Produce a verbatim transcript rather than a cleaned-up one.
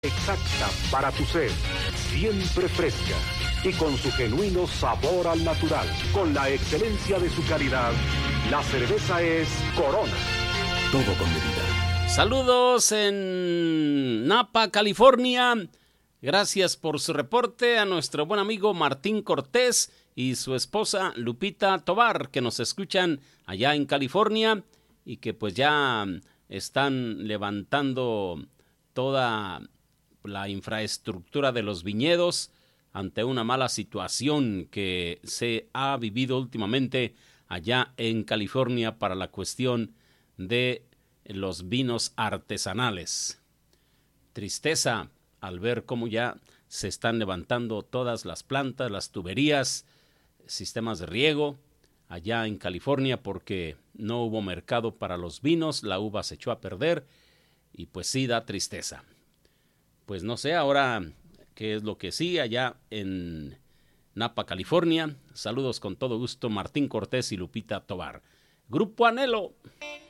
Exacta para tu sed, siempre fresca y con su genuino sabor al natural. Con la excelencia de su calidad, la cerveza es Corona. Todo con medida. Saludos en Napa, California. Gracias por su reporte a nuestro buen amigo Martín Cortés y su esposa Lupita Tobar, que nos escuchan allá en California y que pues ya están levantando toda la infraestructura de los viñedos ante una mala situación que se ha vivido últimamente allá en California para la cuestión de los vinos artesanales. Tristeza al ver cómo ya se están levantando todas las plantas, las tuberías, sistemas de riego allá en California porque no hubo mercado para los vinos, la uva se echó a perder y pues sí da tristeza. Pues no sé ahora qué es lo que sí allá en Napa, California. Saludos con todo gusto, Martín Cortés y Lupita Tobar. Grupo Anhelo.